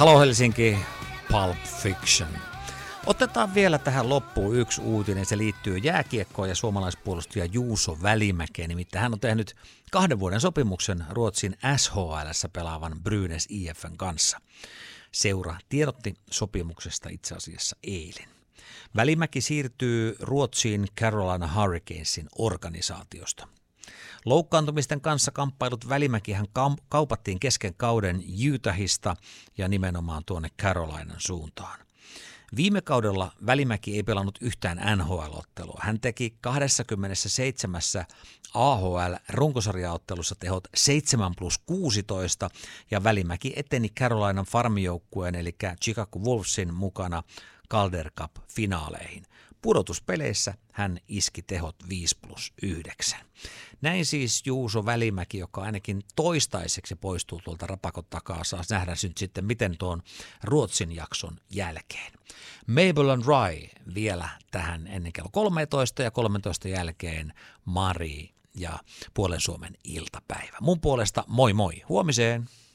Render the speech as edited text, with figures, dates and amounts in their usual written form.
Halo Helsinki, Pulp Fiction. Otetaan vielä tähän loppuun yksi uutinen. Se liittyy jääkiekkoon ja suomalaispuolustaja Juuso Välimäkeen. Nimittäin hän on tehnyt 2 vuoden sopimuksen Ruotsin SHL:ssä pelaavan Brynäs IF:n kanssa. Seura tiedotti sopimuksesta itse asiassa eilen. Välimäki siirtyy Ruotsiin Carolina Hurricanesin organisaatiosta. Loukkaantumisten kanssa kamppailut Välimäkihän kaupattiin kesken kauden Utahista ja nimenomaan tuonne Carolinan suuntaan. Viime kaudella Välimäki ei pelannut yhtään NHL-ottelua. Hän teki 27 AHL-runkosarjaottelussa tehot 7+16 ja Välimäki eteni Carolinan farmijoukkueen eli Chicago Wolvesin mukana Calder Cup-finaaleihin. Pudotuspeleissä hän iski tehot 5+9. Näin siis Juuso Välimäki, joka ainakin toistaiseksi poistuu tuolta rapakon takaa, saa nähdä nyt sitten miten tuon Ruotsin jakson jälkeen. Mabel and Rye vielä tähän ennen kello 13 ja 13 jälkeen Mari ja Puolen Suomen iltapäivä. Mun puolesta moi moi, huomiseen!